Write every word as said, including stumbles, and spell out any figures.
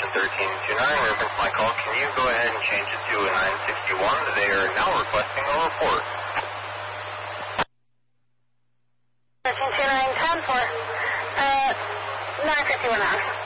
thirteen two nine, reference my call. Can you go ahead and change it to a nine sixty-one? They are now requesting a report. thirteen two nine, ten four, uh, nine fifty-one on.